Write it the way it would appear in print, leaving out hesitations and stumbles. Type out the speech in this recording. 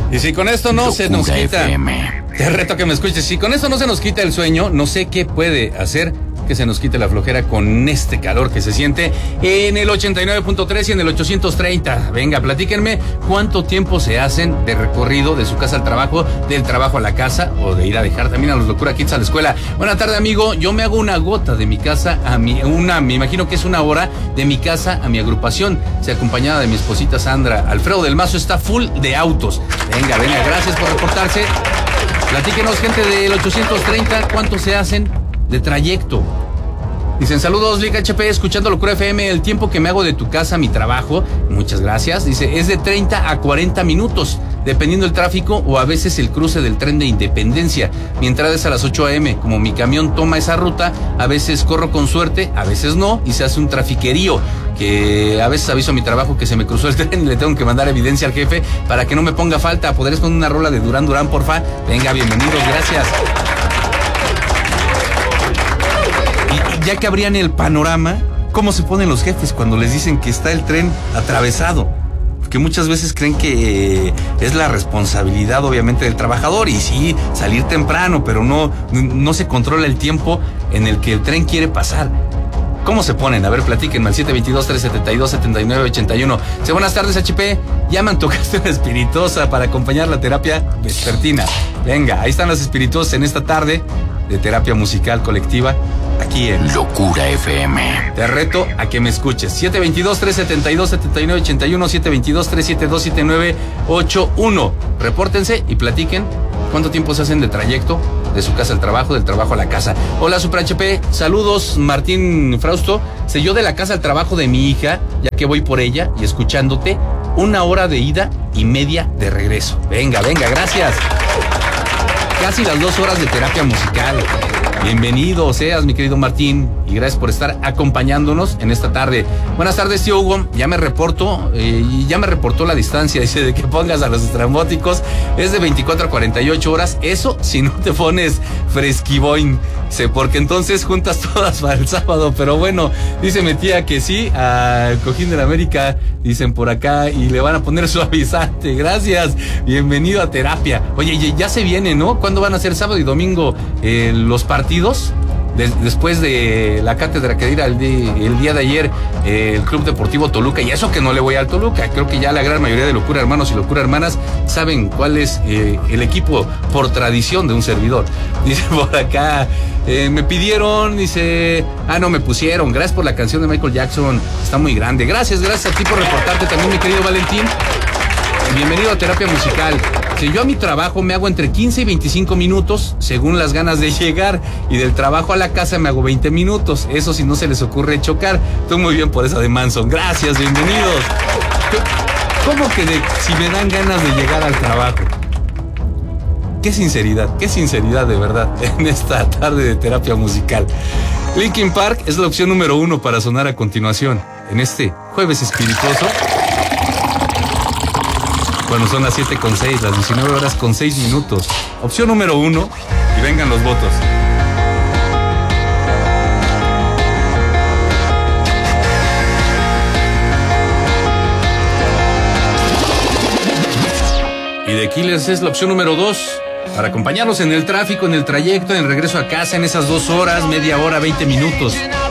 Y si con esto no se nos quita, te reto que me escuches, si con esto no se nos quita el sueño, no sé qué puede hacer que se nos quite la flojera con este calor que se siente en el 89.3 y en el 830. Venga, platíquenme cuánto tiempo se hacen de recorrido de su casa al trabajo, del trabajo a la casa o de ir a dejar también a los Locura Kids a la escuela. Buena tarde, amigo. Yo me hago una gota de mi casa a me imagino que es una hora de mi casa a mi agrupación. Se acompañada de mi esposita Sandra. Alfredo del Mazo está full de autos. Venga, gracias por reportarse. Platíquenos, gente del 830, cuánto se hacen de trayecto. Dicen, saludos, Liga HP, escuchando Locura FM, el tiempo que me hago de tu casa a mi trabajo, muchas gracias, dice, es de 30 a 40 minutos, dependiendo el tráfico o a veces el cruce del tren de Independencia. Mi entrada es a las 8 a.m., como mi camión toma esa ruta, a veces corro con suerte, a veces no, y se hace un trafiquerío, que a veces aviso a mi trabajo que se me cruzó el tren y le tengo que mandar evidencia al jefe para que no me ponga falta. ¿Podrías poner una rola de Durán Durán, porfa? Venga, bienvenidos, gracias. Y ya que abrían el panorama, ¿cómo se ponen los jefes cuando les dicen que está el tren atravesado? Porque muchas veces creen que es la responsabilidad, obviamente, del trabajador. Y sí, salir temprano, pero no se controla el tiempo en el que el tren quiere pasar. ¿Cómo se ponen? A ver, platíquenme al 722-372-7981. Sí, buenas tardes, HP. Ya me antojaste una espirituosa para acompañar la terapia vespertina. Venga, ahí están las espirituosas en esta tarde de terapia musical colectiva aquí en Locura FM. Te reto a que me escuches. 722-372-7981, 722-372-7981. Repórtense y platiquen cuánto tiempo se hacen de trayecto de su casa al trabajo, del trabajo a la casa. Hola, Super HP. Saludos, Martín Frausto. Sé yo de la casa al trabajo de mi hija, ya que voy por ella y escuchándote, 1 hora de ida y media de regreso. Venga, gracias. Casi las 2 horas de terapia musical. Bienvenido seas, mi querido Martín, y gracias por estar acompañándonos en esta tarde. Buenas tardes, tío Hugo. Ya me reportó la distancia, dice, de que pongas a los estrambóticos. Es de 24 a 48 horas. Eso si no te pones fresquiboin, porque entonces juntas todas para el sábado. Pero bueno, dice mi tía que sí, al Cojín de la América, dicen por acá, y le van a poner suavizante. Gracias, bienvenido a terapia. Oye, ya se viene, ¿no? ¿Cuándo van a ser sábado y domingo los partidos? Después de la cátedra que diera el día de ayer el Club Deportivo Toluca, y eso que no le voy al Toluca, creo que ya la gran mayoría de Locura Hermanos y Locura Hermanas saben cuál es el equipo por tradición de un servidor. Dice por acá, me pidieron, dice, no me pusieron, gracias por la canción de Michael Jackson, está muy grande. Gracias a ti por reportarte también, mi querido Valentín. Bienvenido a terapia musical. Si yo a mi trabajo me hago entre 15 y 25 minutos, según las ganas de llegar, y del trabajo a la casa me hago 20 minutos. Eso si no se les ocurre chocar. Tú muy bien por esa de Manson. Gracias, bienvenidos. ¿Cómo que si me dan ganas de llegar al trabajo? Qué sinceridad de verdad en esta tarde de terapia musical. Linkin Park es la opción número 1 para sonar a continuación en este jueves espirituoso. Bueno, son las 7:06, las 19 horas con 6 minutos. Opción número 1, y vengan los votos. Y The Killers es la opción número 2, para acompañarnos en el tráfico, en el trayecto, en el regreso a casa, en esas 2 horas, media hora, 20 minutos.